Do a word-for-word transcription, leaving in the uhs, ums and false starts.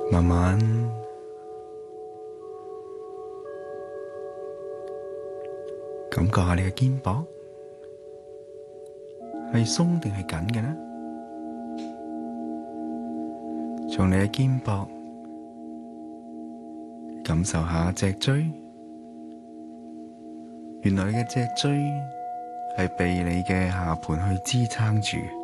慢慢感覺下你嘅肩膀係鬆定係緊嘅呢？從你嘅肩膀感受下脊椎，原來你嘅脊椎係被你嘅下盤去支撐住。